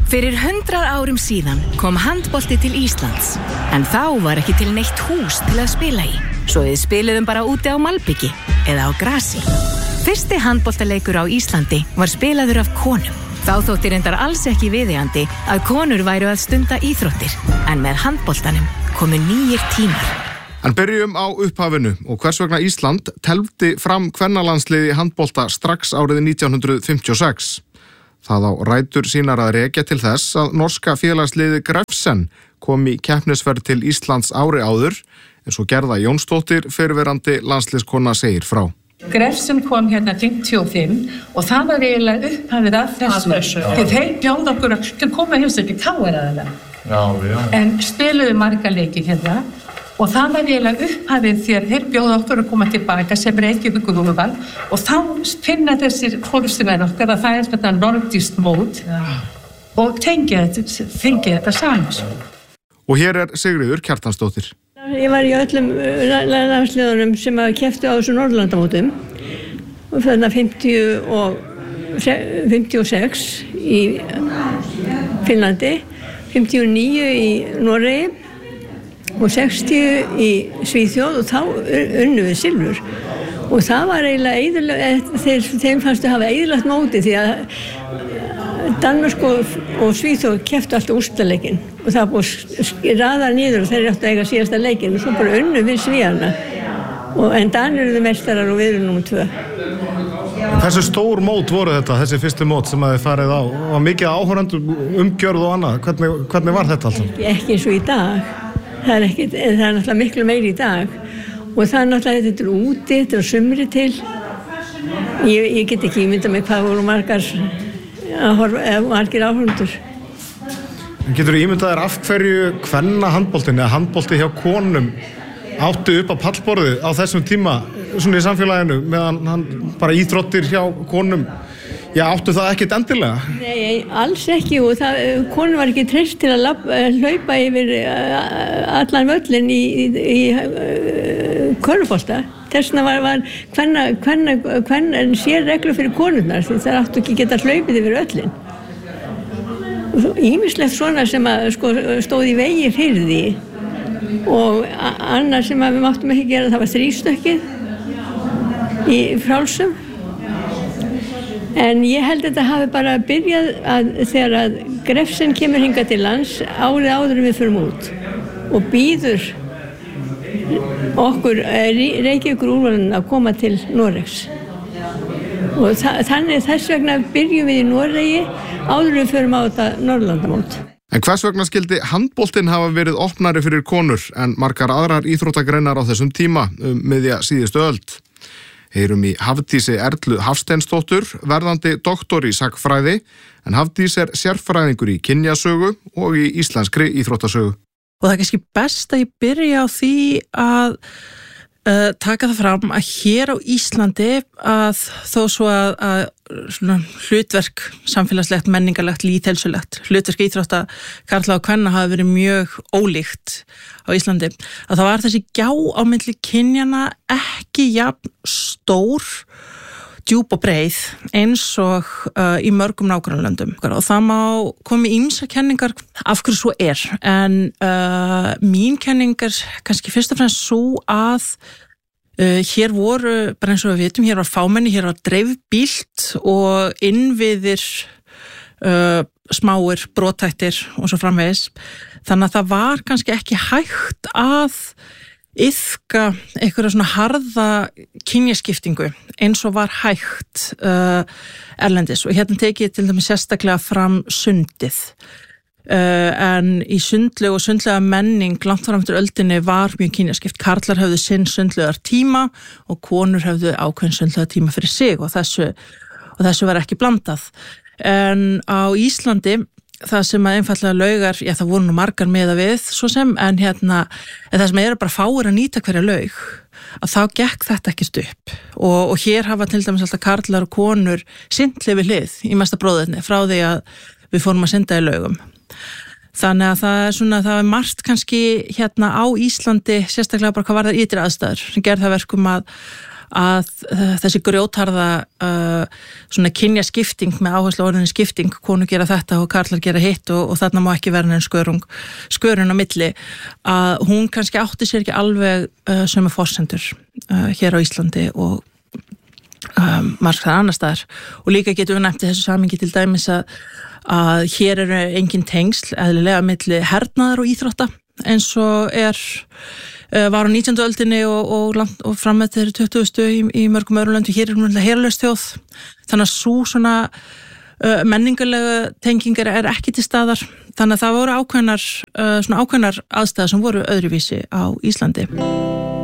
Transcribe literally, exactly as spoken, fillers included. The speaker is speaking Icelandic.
Fyrir hundrað árum síðan kom handbolti til Íslands, en þá var ekki til neitt hús til að spila í, svo við spiluðum bara úti á malbyggi eða á grasi. Fyrsti handboltaleikur á Íslandi var spilaður af konum. Þá þótti reyndar alls ekki viðeigandi að konur væru að stunda íþróttir, en með handboltanum komu nýir tímar. En byrjum á upphafinu og hvers vegna Ísland telfdi fram kvennalandsliði handbolta strax árið nítján hundruð fimmtíu og sex. Það á rætur sínar að rekja til þess að norska félagsliði Grefsen kom í keppnisferð til Íslands ári áður, eins og Gerða Jónsdóttir, fyrrverandi landsliðskona, segir frá. Grefsen kom hérna fimmtíu og fimm og það var eiginlega upphafið af þessu. Þegar þeir bjóða okkur að koma hjá sér til K R aðeina. En spiluðu marga leiki hérna. Og það var eiginlega upphafið þegar þeir bjóða okkur að koma tilbaka sem Reykjavíkur úrval og þá finna þessir fórstumenn okkar að það er þetta nordist mót og tengja þetta, fengja þetta saman. Og hér er Sigríður Kjartansdóttir. Ég var í öllum landsliðunum sem að kepptu á þessu Norðurlandamótum og þarna fimmtíu og sex í Finnlandi, fimmtíu og níu í Noregi og sextíu í Svíþjóð og þá unnu við silfur. Og það var eiginlega eyðilegt, þeir, þeim fannst að hafa eyðilegt móti því að Danmörk og, og Svíþjóð kepptu alltaf úrslitaleikinn og það búið raðar niður og þeir áttu að eiga síðasta leikinn og svo bara unnu við Svíana. Og, en Danir eru meistarar og við erum númer tvö. Hversu stór mót voru þetta, þessi fyrstu mót sem að þið farið á? Og mikið áhorfendur, umgjörð og annað. Hvernig, hvernig var þetta alltaf? Ekki, ekki eins og í dag. Það er, ekki, það er náttúrulega miklu meiri í dag og það er náttúrulega þetta er úti, þetta er sumri til. Ég, ég get ekki ímyndað mig hvað voru margar margir áhorfendur. Getur þú ímyndað þér af hverju kvenna handboltin eða handbolti hjá konum áttu upp á pallborðið á þessum tíma svona í samfélaginu meðan hann bara íþróttir hjá konum? Já, áttu það ekkert endilega? Nei, alls ekki og það, konur var ekki treyst til að labba, hlaupa yfir allan völlin í, í, í uh, körfubolta. Þessna var, var hvenna, hvenna, hvenna sér reglur fyrir konurnar því það áttu ekki geta hlaupið yfir völlin. Ýmislegt svona sem að, sko, stóð í vegi fyrir því og annar sem að við máttum ekki gera það var þrístökkið í frálsum. En ég held að þetta hafi bara byrjað að þegar að Grefsen kemur hingað til lands árið áður en við förum út og býður okkur Reykjavíkur úrvalinn að koma til Noregs. Og þannig þess vegna byrjum við í Noregi áður en við förum á þetta Norðurlandamót. En hvers vegna skildi handboltinn hafa verið opnari fyrir konur en margar aðrar íþróttagreinar á þessum tíma um miðja síðustu öld? Heyrum í Hafdísi Erlu Hafsteinsdóttur, verðandi doktor í sagnfræði, en Hafdís er sérfræðingur í kynjasögu og í íslenskri íþróttasögu. Og það er kannski best að ég byrja á því að uh, taka það fram að hér á Íslandi að þó svo að, að svona, hlutverk samfélagslegt, menningarlegt, lýðheilsulegt, hlutverk íþrótta karla og kvenna hafi verið mjög ólíkt á Íslandi, að það var þessi gjá á milli kynjana ekki jafn stór, djúp og breið eins og uh, í mörgum nágrannalöndum og það má komi ýmsar kenningar af hverju svo er en uh, mín kenning er kannski fyrst og fremst svo að Uh, hér voru, bara eins og við vitum, hér var fámenni, hér var dreifbýlt og innviðir uh, smáir, brothættir og svo framvegis. Þannig að það var kannski ekki hægt að iðka einhverja svona harða kynjaskiptingu eins og var hægt uh, erlendis og hérna tekið ég til dæmis sérstaklega fram sundið. Uh, en í sundlegu og sundlega menning langt fram eftir öldinni var mjög kynjaskipt. Karlar höfðu sinn sundlegar tíma og konur höfðu ákveðin sundlegar tíma fyrir sig og þessu, og þessu var ekki blandað. En á Íslandi það sem að einfallega laugar, já það voru nú margar meða við svo sem, en hérna en það sem eru bara fáir að nýta hverja laug að þá gekk þetta ekkert upp og, og hér hafa til dæmis alltaf karlar og konur syndli við hlið í mesta bróðinni frá því að við fórum að synda í laugum. Þannig að það er svona, það er margt kannski hérna á Íslandi, sérstaklega bara hvað var það ytri aðstæður sem gerði það verkum að, að uh, þessi grjótharða uh, svona kynja skipting með áherslu á orðinni skipting, konu gera þetta og karlar gera hitt og, og þarna má ekki vera neinn skörung skörun á milli, að hún kannski átti sér ekki alveg uh, sömu forsendur uh, hér á Íslandi og um, margs þar annar staðar. Og líka getum við nefnt í þessu samhengi til dæmis að, að hér eru engin tengsl eðlilega milli hernaðar og íþrótta eins og er var á nítjándu öldinni og, og, og, og fram með þeirri tuttugustu í, í mörgum öðrum löndum. Hér er mjög herlaust þjóð, þannig að svo svona uh, menningarlega tengingar er ekki til staðar, þannig að það voru ákveðnar, uh, svona ákveðnar aðstæður sem voru öðruvísi á Íslandi.